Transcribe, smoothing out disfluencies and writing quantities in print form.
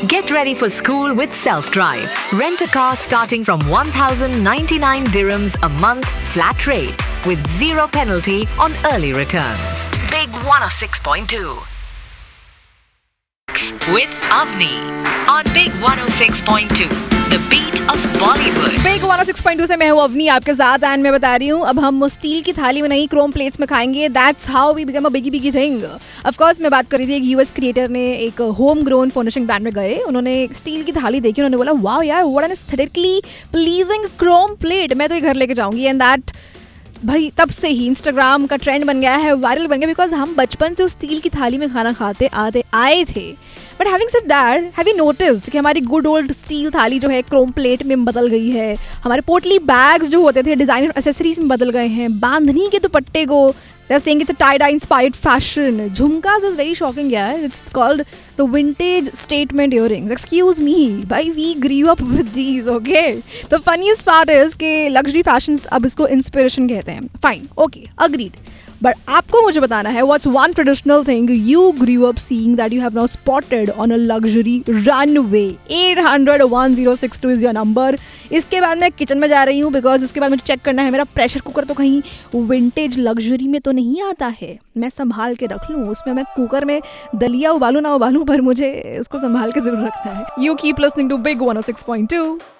Get ready for school with Self-Drive. Rent a car starting from 1,099 dirhams a month flat rate with zero penalty on early returns. Big 106.2. With Avni on Big 106.2. The beat of Bollywood. Big 106.2 से मैं हूँ अवनी आपके साथ and मैं बता रही हूँ अब हम स्टील की थाली में नहीं क्रोम प्लेट्स में खाएंगे. That's how we become a बिगी thing. Of course मैं बात कर रही थी एक यूएस क्रिएटर ने एक होम ग्रोन फर्निशिंग ब्रांड में गए. उन्होंने स्टील की थाली देखी. उन्होंने बोला वाओ यार what an aesthetically pleasing Chrome plate. मैं तो ये घर लेके जाऊंगी. एंड दैट भाई तब से ही इंस्टाग्राम का ट्रेंड बन गया है, वायरल बन गया. बिकॉज हम बचपन से उस स्टील की थाली में खाना खाते आते आए थे. But having said that, have you noticed कि हमारी गुड ओल्ड स्टील थाली जो है क्रोम प्लेट में बदल गई है. हमारे पोटली बैग्स जो होते थे डिजाइनर एक्सेसरीज में बदल गए हैं. बांधनी के दुपट्टे को they're saying it's a tie-dye inspired fashion. Jhumkas is very shocking, yeah. It's called the vintage statement earrings. Excuse me, bhai, we grew up with these, okay? The funniest part is कि luxury fashions अब इसको inspiration कहते हैं. Fine, okay, agreed. But आपको मुझे बताना है what's one traditional thing you grew up seeing that you have now spotted on a luxury runway. 800-1062 is your number. इसके बाद मैं किचन में जा रही हूँ बिकॉज उसके बाद मुझे चेक करना है मेरा प्रेशर कुकर तो कहीं विंटेज लग्जरी में तो नहीं आता है. मैं संभाल के रख लूँ. उसमें मैं कुकर में दलिया उबालूँ ना उबालूँ पर मुझे उसको संभाल के जरूर रखना है. You keep listening to Big 106.2.